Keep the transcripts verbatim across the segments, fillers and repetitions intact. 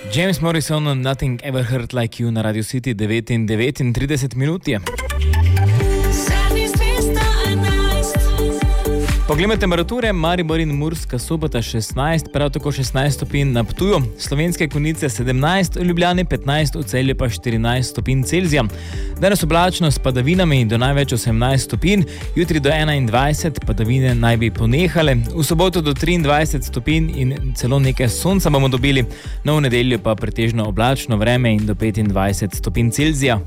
James Morrison, Nothing Ever Hurt Like You na Radio City, devet in devetintrideset minut je. Poglejmo temperature, Maribor in Murska Sobota šestnajst, prav tako šestnajst stopinj na Ptuju, Slovenske Konjice sedemnajst, v Ljubljani petnajst, v Celju pa štirinajst stopinj Celzija. Danes oblačno s padavinami do največ osemnajst stopinj, jutri do enaindvajset, padavine naj bi ponehale, v soboto do triindvajset stopinj in celo nekaj sonca bomo dobili, no v nedeljo pa pretežno oblačno vreme in do petindvajset stopinj Celzija.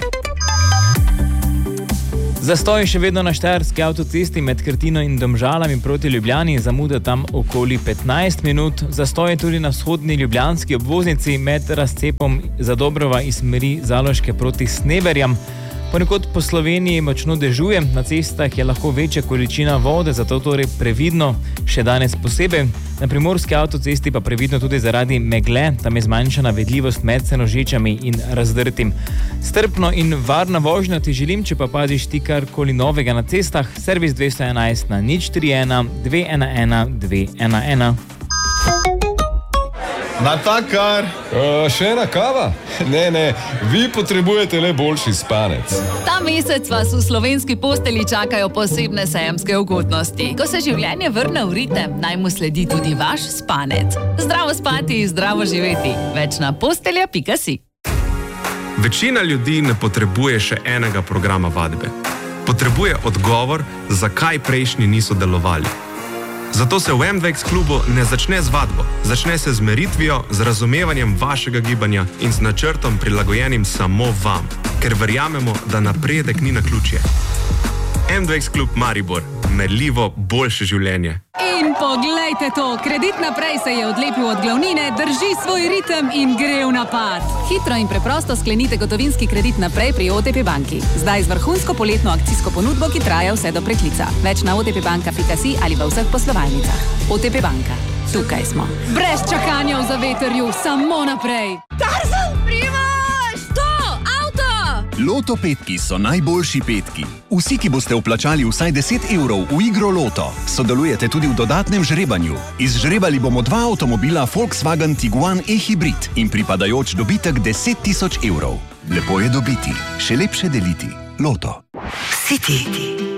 Zastoj še vedno na štajerski avtocesti med Krtino in Domžalami proti Ljubljani, zamuda tam okoli petnajst minut. Zastoj je tudi na vzhodni ljubljanski obvoznici med razcepom Zadobrova iz smeri Zaloške proti Sneberjam. Ponekod po Sloveniji močno dežuje, na cestah je lahko večja količina vode, zato torej previdno še danes posebej. Na primorski avtocesti pa previdno tudi zaradi megle, tam je zmanjšana vidljivost med Senožečami in Razdrtim. Strpno in varna vožnja ti želim, če pa paziš ti karkoli novega na cestah, servis dvesto enajst na nič štiri ena dve ena ena dve ena ena. Natakar! Uh, še ena kava? Ne, ne, vi potrebujete le boljši spanec. Ta mesec vas v slovenski posteli čakajo posebne sejemske ugodnosti. Ko se življenje vrne v ritem, naj mu sledi tudi vaš spanec. Zdravo spati, zdravo živeti. Več na postelja pika si. Večina ljudi ne potrebuje še enega programa vadbe. Potrebuje odgovor, zakaj prejšnji niso delovali. Zato se v M dve X klubu ne začne z vadbo, začne se z meritvijo, z razumevanjem vašega gibanja in z načrtom prilagojenim samo vam, ker verjamemo, da napredek ni naključje. M dve X klub Maribor, merljivo boljše življenje. In poglejte to, Kredit Naprej se je odlepil od glavnine, drži svoj ritem in gre v napad. Hitro in preprosto sklenite gotovinski kredit naprej pri O T P banki. Zdaj z vrhunsko poletno akcijsko ponudbo, ki traja vse do preklica. Več na otpbanka pika si ali v vseh poslovalnicah. O T P banka. Tukaj smo. Brez čakanja v zavetrju, samo naprej. Tarzan, Primož! To, avto! Loto petki so najboljši petki. Vsi, ki boste vplačali vsaj deset evrov v igro Loto, sodelujete tudi v dodatnem žrebanju. Izžrebali bomo dva avtomobila Volkswagen Tiguan e-hybrid in pripadajoč dobitek deset tisoč evrov. Lepo je dobiti, še lepše deliti. Loto. City.